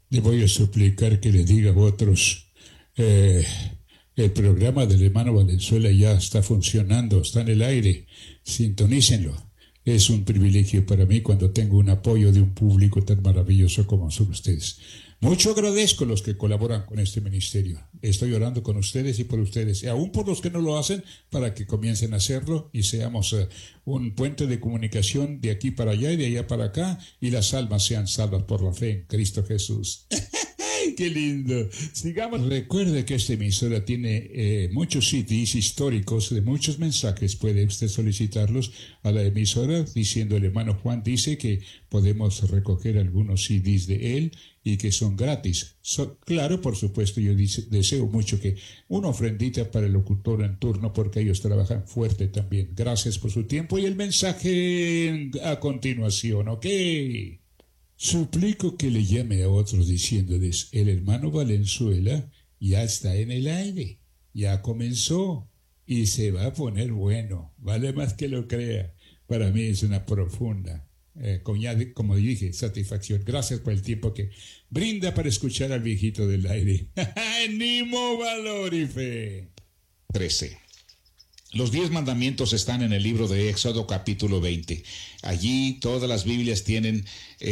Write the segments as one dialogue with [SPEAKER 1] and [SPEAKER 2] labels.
[SPEAKER 1] Le voy a suplicar que le diga a otros, eh, el programa del hermano Valenzuela ya está funcionando, está en el aire, sintonícenlo. Es un privilegio para mí cuando tengo un apoyo de un público tan maravilloso como son ustedes. Mucho agradezco a los que colaboran con este ministerio. Estoy orando con ustedes y por ustedes, y aún por los que no lo hacen, para que comiencen a hacerlo y seamos un puente de comunicación de aquí para allá y de allá para acá, y las almas sean salvas por la fe en Cristo Jesús. ¡Ay, qué lindo! Sigamos. Recuerde que esta emisora tiene muchos CDs históricos de muchos mensajes. Puede usted solicitarlos a la emisora diciendo: el hermano Juan dice que podemos recoger algunos CDs de él y que son gratis. Claro, por supuesto, yo deseo mucho que una ofrendita para el locutor en turno, porque ellos trabajan fuerte también. Gracias por su tiempo y el mensaje a continuación, ¿ok? Suplico que le llame a otros diciéndoles: el hermano Valenzuela ya está en el aire, ya comenzó y se va a poner bueno, vale más que lo crea. Para mí es una profunda, como dije, satisfacción. Gracias por el tiempo que brinda para escuchar al viejito del aire. ¡Ánimo, valor y fe!
[SPEAKER 2] 13. Los 10 mandamientos están en el libro de Éxodo capítulo 20. Allí todas las Biblias tienen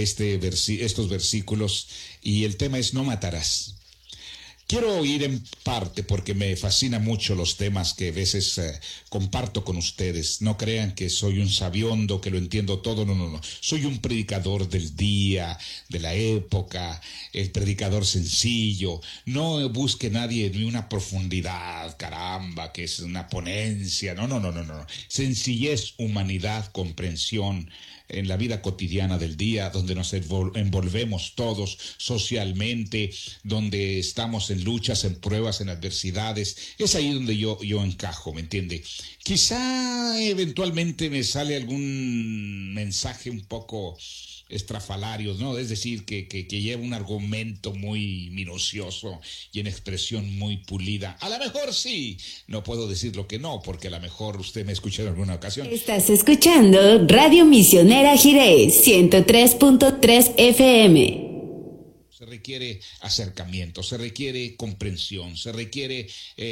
[SPEAKER 2] estos versículos y el tema es: no matarás. Quiero ir en parte porque me fascinan mucho los temas que a veces comparto con ustedes. No crean que soy un sabiondo, que lo entiendo todo. No. Soy un predicador del día, de la época, el predicador sencillo. No busque nadie ni una profundidad, caramba, que es una ponencia. No. Sencillez, humanidad, comprensión en la vida cotidiana del día, donde nos envolvemos todos socialmente, donde estamos en luchas, en pruebas, en adversidades. Es ahí donde yo encajo, ¿me entiende? Quizá eventualmente me sale algún mensaje un poco estrafalario, ¿no? Es decir, que lleva un argumento muy minucioso y en expresión muy pulida. A lo mejor sí, no puedo decir lo que no, porque a lo mejor usted me escuchó en alguna ocasión.
[SPEAKER 3] Estás escuchando Radio Misionera Jiré 103.3 FM.
[SPEAKER 2] Se requiere acercamiento, se requiere comprensión, se requiere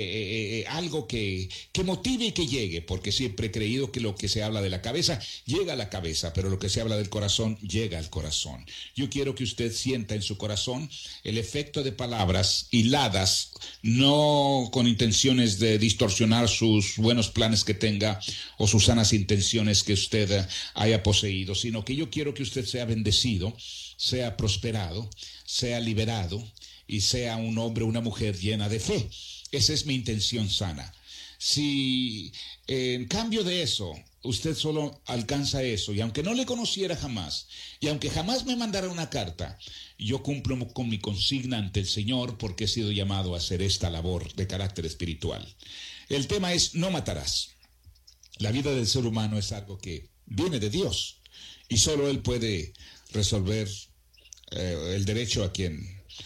[SPEAKER 2] algo que motive y que llegue, porque siempre he creído que lo que se habla de la cabeza llega a la cabeza, pero lo que se habla del corazón llega al corazón. Yo quiero que usted sienta en su corazón el efecto de palabras hiladas, no con intenciones de distorsionar sus buenos planes que tenga o sus sanas intenciones que usted haya poseído, sino que yo quiero que usted sea bendecido, sea prosperado, sea liberado y sea un hombre o una mujer llena de fe. Esa es mi intención sana. Si en cambio de eso usted solo alcanza eso, y aunque no le conociera jamás, y aunque jamás me mandara una carta, yo cumplo con mi consigna ante el Señor, porque he sido llamado a hacer esta labor de carácter espiritual. El tema es: no matarás. La vida del ser humano es algo que viene de Dios, y solo Él puede resolver el derecho a quien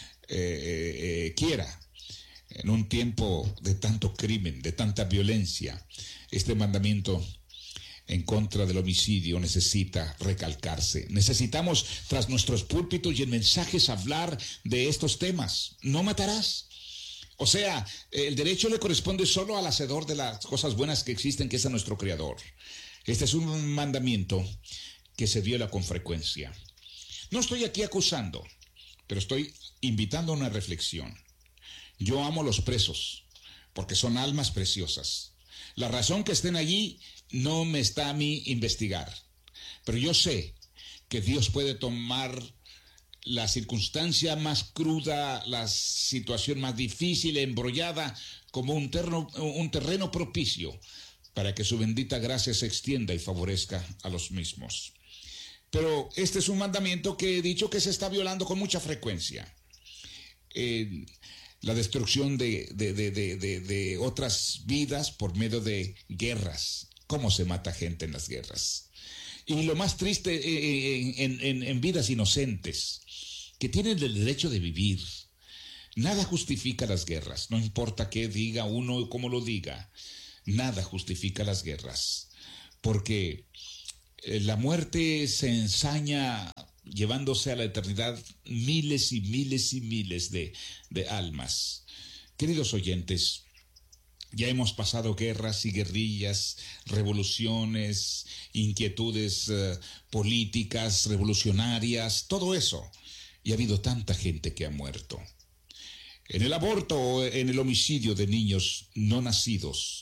[SPEAKER 2] quiera. En un tiempo de tanto crimen, de tanta violencia, este mandamiento en contra del homicidio necesita recalcarse. Necesitamos, tras nuestros púlpitos y en mensajes, hablar de estos temas. No matarás. O sea, el derecho le corresponde solo al hacedor de las cosas buenas que existen, que es a nuestro Creador. Este es un mandamiento que se viola con frecuencia. No estoy aquí acusando, pero estoy invitando a una reflexión. Yo amo a los presos, porque son almas preciosas. La razón que estén allí no me está a mí investigar, pero yo sé que Dios puede tomar la circunstancia más cruda, la situación más difícil, embrollada, como un terreno propicio para que su bendita gracia se extienda y favorezca a los mismos. Pero este es un mandamiento que he dicho que se está violando con mucha frecuencia. La destrucción de otras vidas por medio de guerras. ¿Cómo se mata gente en las guerras? Y lo más triste, en vidas inocentes, que tienen el derecho de vivir. Nada justifica las guerras, no importa qué diga uno o cómo lo diga. Nada justifica las guerras, porque la muerte se ensaña llevándose a la eternidad miles y miles y miles de almas. Queridos oyentes, ya hemos pasado guerras y guerrillas, revoluciones, inquietudes políticas, revolucionarias, todo eso. Y ha habido tanta gente que ha muerto. En el aborto, en el homicidio de niños no nacidos,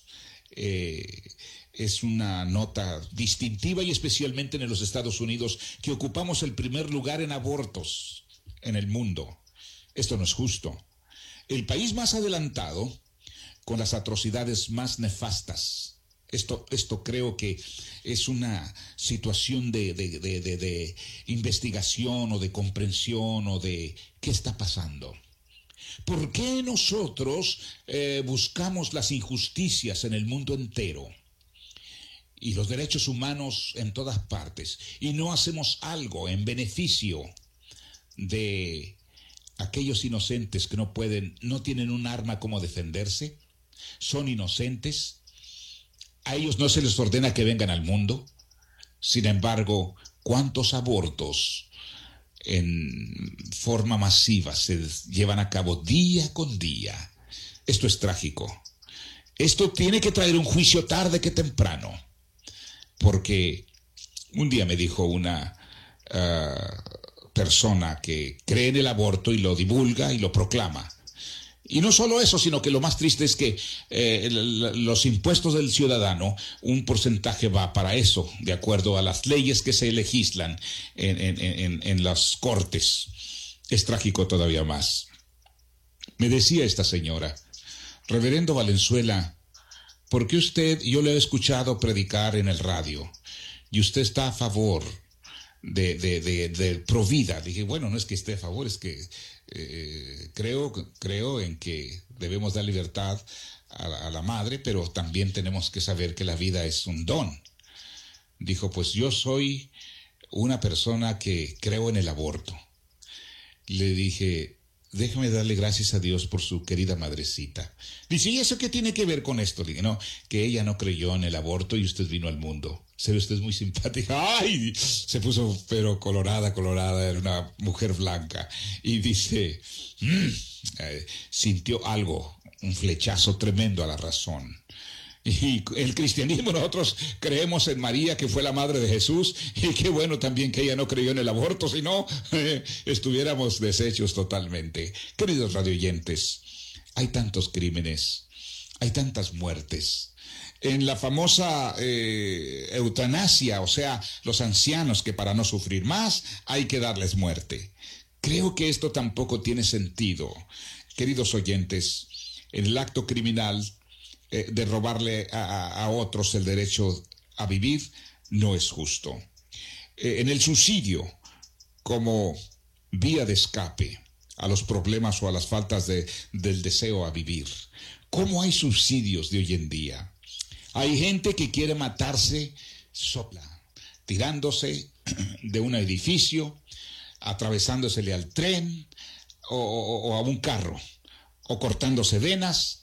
[SPEAKER 2] es una nota distintiva, y especialmente en los Estados Unidos, que ocupamos el primer lugar en abortos en el mundo. Esto no es justo. El país más adelantado, con las atrocidades más nefastas. Esto creo que es una situación de investigación o de comprensión o de qué está pasando. ¿Por qué nosotros buscamos las injusticias en el mundo entero y los derechos humanos en todas partes y no hacemos algo en beneficio de aquellos inocentes que no tienen un arma como defenderse? Son inocentes, a ellos no se les ordena que vengan al mundo. Sin embargo, ¿cuántos abortos en forma masiva se llevan a cabo día con día? Esto es trágico. Esto tiene que traer un juicio tarde que temprano, porque un día me dijo una persona que cree en el aborto y lo divulga y lo proclama. Y no solo eso, sino que lo más triste es que los impuestos del ciudadano, un porcentaje va para eso, de acuerdo a las leyes que se legislan en las cortes. Es trágico todavía más. Me decía esta señora: Reverendo Valenzuela, ¿por qué yo le he escuchado predicar en el radio y usted está a favor de Provida? Dije, bueno, no es que esté a favor, es que creo en que debemos dar libertad a la madre, pero también tenemos que saber que la vida es un don. Dijo, pues yo soy una persona que creo en el aborto. Le dije, déjame darle gracias a Dios por su querida madrecita. Dice, ¿y eso qué tiene que ver con esto? Le dije, no, que ella no creyó en el aborto y usted vino al mundo. Se ve usted muy simpática. ¡Ay! Se puso pero colorada, era una mujer blanca. Y dice, sintió algo, un flechazo tremendo a la razón. Y el cristianismo, nosotros creemos en María, que fue la madre de Jesús, y qué bueno también que ella no creyó en el aborto, si no, estuviéramos deshechos totalmente. Queridos radioyentes, hay tantos crímenes, hay tantas muertes. En la famosa eutanasia, o sea, los ancianos que para no sufrir más hay que darles muerte. Creo que esto tampoco tiene sentido. Queridos oyentes, en el acto criminal de robarle a otros el derecho a vivir no es justo. En el suicidio, como vía de escape a los problemas o a las faltas del deseo a vivir, ¿cómo hay suicidios de hoy en día? Hay gente que quiere matarse sola, tirándose de un edificio, atravesándosele al tren o a un carro, o cortándose venas,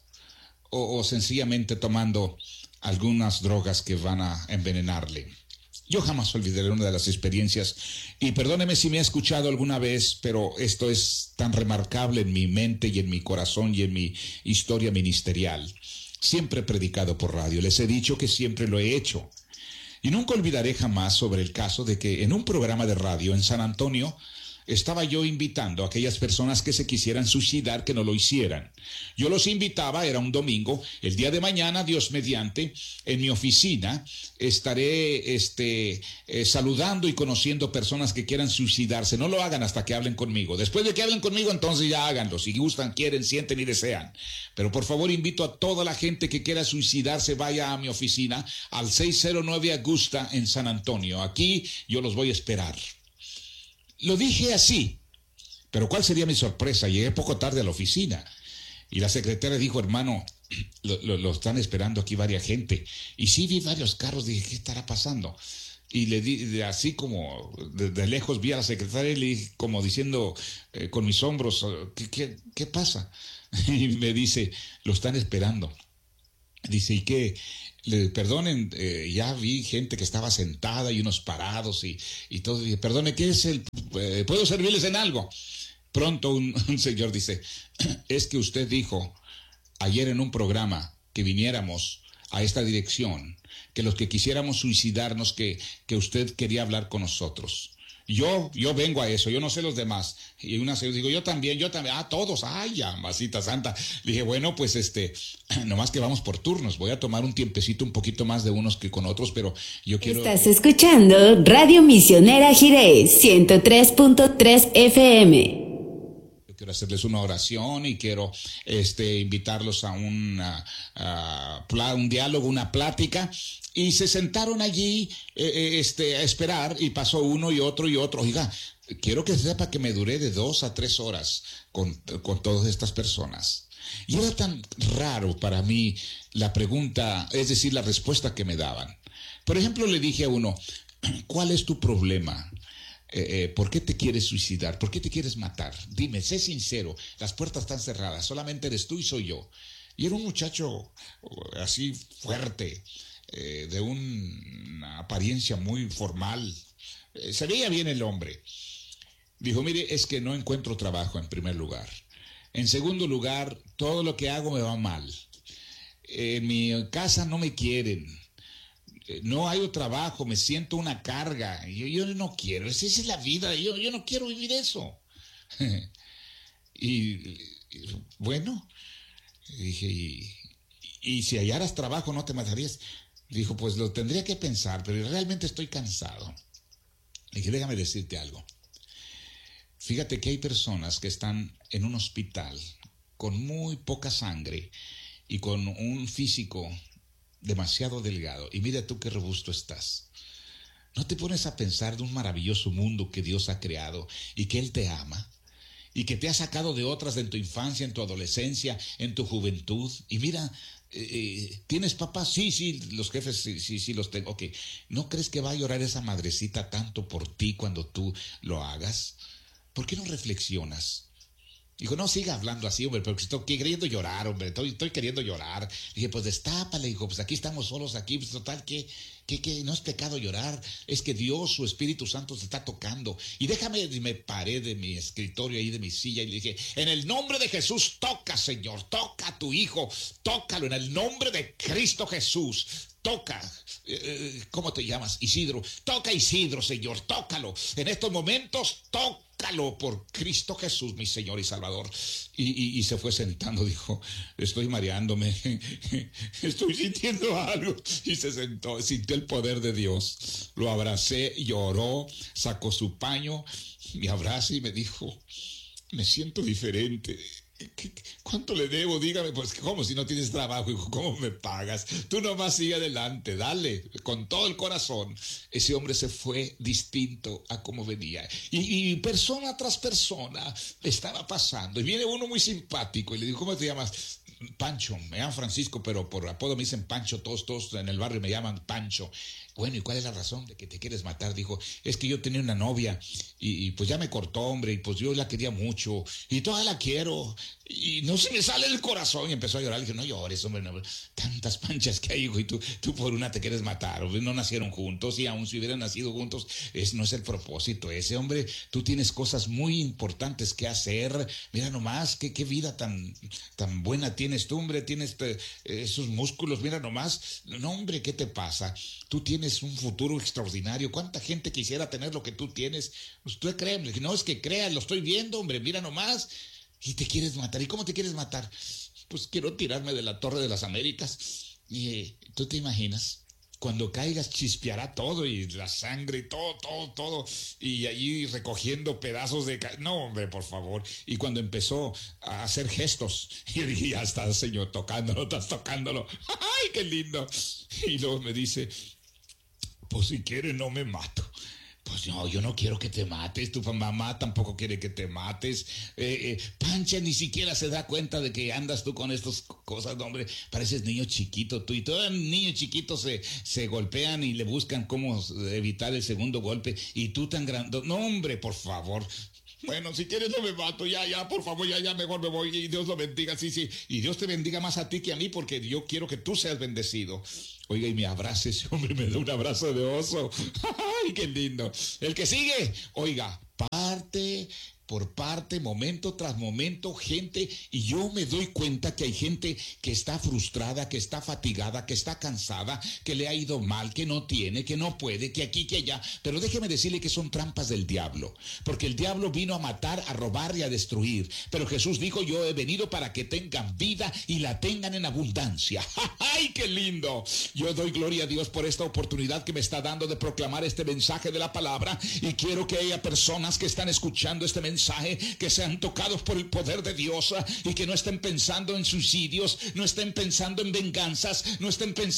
[SPEAKER 2] o sencillamente tomando algunas drogas que van a envenenarle. Yo jamás olvidaré una de las experiencias, y perdóneme si me ha escuchado alguna vez, pero esto es tan remarcable en mi mente y en mi corazón y en mi historia ministerial. Siempre he predicado por radio, les he dicho que siempre lo he hecho. Y nunca olvidaré jamás sobre el caso de que en un programa de radio en San Antonio estaba yo invitando a aquellas personas que se quisieran suicidar que no lo hicieran. Yo los invitaba, era un domingo, el día de mañana, Dios mediante, en mi oficina estaré saludando y conociendo personas que quieran suicidarse. No lo hagan hasta que hablen conmigo. Después de que hablen conmigo, entonces ya háganlo. Si gustan, quieren, sienten y desean. Pero por favor invito a toda la gente que quiera suicidarse, vaya a mi oficina al 609 Augusta en San Antonio. Aquí yo los voy a esperar. Lo dije así, pero ¿cuál sería mi sorpresa? Llegué poco tarde a la oficina y la secretaria dijo, hermano, lo están esperando aquí varias gente. Y sí vi varios carros, dije, ¿qué estará pasando? Y le di, así como de lejos vi a la secretaria y le dije, como diciendo con mis hombros, ¿qué pasa? Y me dice, lo están esperando. Dice, ¿y qué? perdonen, ya vi gente que estaba sentada y unos parados y todo. Dije, perdone, ¿qué es ¿puedo servirles en algo? Pronto un señor dice, es que usted dijo ayer en un programa que viniéramos a esta dirección, que los que quisiéramos suicidarnos, que usted quería hablar con nosotros. Yo vengo a eso, yo no sé los demás. Y una señora digo, yo también, todos, ay, amasita santa. Le dije, bueno, pues nomás que vamos por turnos, voy a tomar un tiempecito un poquito más de unos que con otros, pero yo quiero...
[SPEAKER 3] Estás escuchando Radio Misionera Jirés, 103.3 FM.
[SPEAKER 2] Quiero hacerles una oración y quiero invitarlos a un diálogo, una plática. Y se sentaron allí a esperar y pasó uno y otro y otro. Oiga, quiero que sepa que me duré de 2 a 3 horas con todas estas personas. Y era tan raro para mí la pregunta, es decir, la respuesta que me daban. Por ejemplo, le dije a uno, ¿cuál es tu problema? ¿Por qué te quieres suicidar? ¿Por qué te quieres matar? Dime, sé sincero, las puertas están cerradas, solamente eres tú y soy yo. Y era un muchacho así fuerte, de una apariencia muy formal. Se veía bien el hombre. Dijo, mire, es que no encuentro trabajo en primer lugar. En segundo lugar, todo lo que hago me va mal. En mi casa no me quieren. No hay trabajo, me siento una carga. Yo no quiero, esa es la vida, yo no quiero vivir eso. y bueno, dije, y si hallaras trabajo no te matarías. Dijo, pues lo tendría que pensar, pero realmente estoy cansado. Dije, déjame decirte algo. Fíjate que hay personas que están en un hospital con muy poca sangre y con un físico demasiado delgado, y mira tú qué robusto estás. ¿No te pones a pensar de un maravilloso mundo que Dios ha creado y que Él te ama y que te ha sacado de otras en tu infancia, en tu adolescencia, en tu juventud? Y mira, ¿tienes papás? Sí, los jefes sí los tengo. Ok, ¿no crees que va a llorar esa madrecita tanto por ti cuando tú lo hagas? ¿Por qué no reflexionas? Dijo, no, siga hablando así, hombre, porque estoy queriendo llorar, hombre, estoy queriendo llorar. Dije, pues destápale, hijo, pues aquí estamos solos, aquí, pues total, que no es pecado llorar, es que Dios, su Espíritu Santo se está tocando. Y me paré de mi escritorio ahí, de mi silla, y le dije, en el nombre de Jesús, toca, Señor, toca a tu hijo, tócalo, en el nombre de Cristo Jesús. Toca, ¿cómo te llamas? Isidro. Toca Isidro, Señor, tócalo. En estos momentos, tócalo por Cristo Jesús, mi Señor y Salvador. Y se fue sentando, dijo, estoy mareándome, estoy sintiendo algo. Y se sentó, sintió el poder de Dios. Lo abracé, lloró, sacó su paño, me abrazó y me dijo, me siento diferente. ¿Cuánto le debo? Dígame, pues, ¿cómo si no tienes trabajo? Hijo, ¿cómo me pagas? Tú nomás sigue adelante, dale, con todo el corazón. Ese hombre se fue distinto a como venía. Y persona tras persona estaba pasando. Y viene uno muy simpático y le digo, ¿cómo te llamas? Pancho, me llaman Francisco, pero por apodo me dicen Pancho, todos en el barrio me llaman Pancho. Bueno, ¿y cuál es la razón de que te quieres matar? Dijo, es que yo tenía una novia y pues ya me cortó, hombre, y pues yo la quería mucho y todavía la quiero y no se me sale el corazón. Y empezó a llorar. Le dije, no llores, hombre, no, tantas panchas que hay, hijo, y tú por una te quieres matar. Hombre, no nacieron juntos, y aun si hubieran nacido juntos, no es el propósito ese, hombre. Tú tienes cosas muy importantes que hacer. Mira nomás, qué vida tan buena tienes tú, hombre, tienes esos músculos, mira nomás. No, hombre, ¿qué te pasa? Tú tienes un futuro extraordinario. ¿Cuánta gente quisiera tener lo que tú tienes? Usted cree, no es que crea, lo estoy viendo, hombre, mira nomás. Y te quieres matar. ¿Y cómo te quieres matar? Pues quiero tirarme de la Torre de las Américas. Y ¿tú te imaginas? Cuando caigas chispeará todo y la sangre y todo. Y allí recogiendo pedazos de... No, hombre, por favor. Y cuando empezó a hacer gestos, yo dije, ya estás, Señor, estás tocándolo. ¡Ay, qué lindo! Y luego me dice, pues si quieres no me mato. Pues no, yo no quiero que te mates, tu mamá tampoco quiere que te mates. Pancha ni siquiera se da cuenta de que andas tú con estas cosas, no, hombre, pareces niño chiquito tú. Y todos los niños chiquitos se golpean y le buscan cómo evitar el segundo golpe. Y tú tan grande, no, hombre, por favor. Bueno, si quieres no me mato, ya, por favor, ya, mejor me voy y Dios lo bendiga, sí. Y Dios te bendiga más a ti que a mí porque yo quiero que tú seas bendecido. Oiga, y me abraza ese hombre, me da un abrazo de oso. ¡Ay, qué lindo! El que sigue, oiga, parte por parte, momento tras momento, gente, y yo me doy cuenta que hay gente que está frustrada, que está fatigada, que está cansada, que le ha ido mal, que no tiene, que no puede, que aquí, que allá, pero déjeme decirle que son trampas del diablo, porque el diablo vino a matar, a robar y a destruir, pero Jesús dijo, yo he venido para que tengan vida y la tengan en abundancia. ¡Ay, qué lindo! Yo doy gloria a Dios por esta oportunidad que me está dando de proclamar este mensaje de la palabra, y quiero que haya personas que están escuchando este mensaje, que sean tocados por el poder de Dios y que no estén pensando en suicidios, no estén pensando en venganzas, no estén pensando